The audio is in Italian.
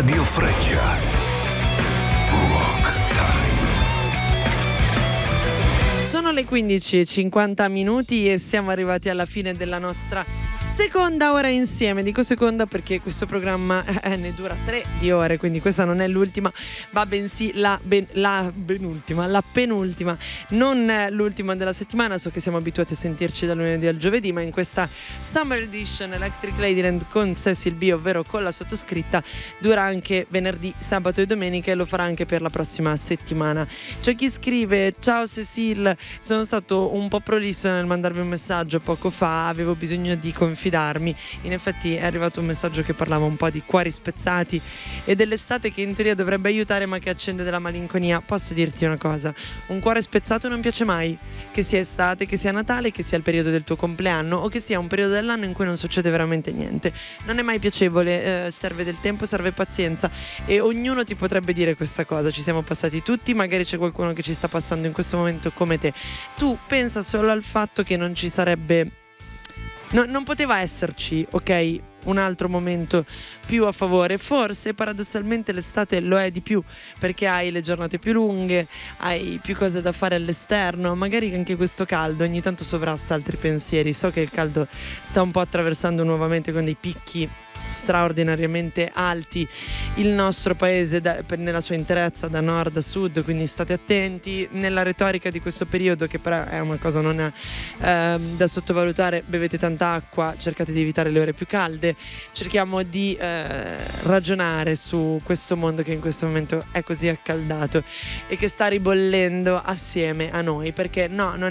Radio Freccia. Rock Time. Sono le 15:50 e siamo arrivati alla fine della nostra seconda ora insieme. Dico seconda perché questo programma ne dura 3 di ore, quindi questa non è l'ultima, ma bensì la penultima, non l'ultima della settimana. So che siamo abituati a sentirci dal lunedì al giovedì, ma in questa Summer Edition Electric Ladyland con Cecil B, ovvero con la sottoscritta, dura anche venerdì, sabato e domenica, e lo farà anche per la prossima settimana. C'è chi scrive: ciao Cecil, sono stato un po' prolisso nel mandarvi un messaggio poco fa, avevo bisogno di confidarmi. In effetti è arrivato un messaggio che parlava un po' di cuori spezzati e dell'estate che in teoria dovrebbe aiutare ma che accende della malinconia. Posso dirti una cosa: un cuore spezzato non piace mai, che sia estate, che sia Natale, che sia il periodo del tuo compleanno o che sia un periodo dell'anno in cui non succede veramente niente. Non è mai piacevole, serve del tempo, serve pazienza, e ognuno ti potrebbe dire questa cosa. Ci siamo passati tutti, magari c'è qualcuno che ci sta passando in questo momento come te. Tu pensa solo al fatto che non ci sarebbe, non poteva esserci, ok, un altro momento più a favore. Forse paradossalmente l'estate lo è di più, perché hai le giornate più lunghe, hai più cose da fare all'esterno. Magari anche questo caldo ogni tanto sovrasta altri pensieri. So che il caldo sta un po' attraversando nuovamente con dei picchi straordinariamente alti il nostro paese nella sua interezza, da nord a sud, quindi state attenti. Nella retorica di questo periodo, che però è una cosa non da sottovalutare, bevete tanta acqua, cercate di evitare le ore più calde, cerchiamo di ragionare su questo mondo che in questo momento è così accaldato e che sta ribollendo assieme a noi, perché no, non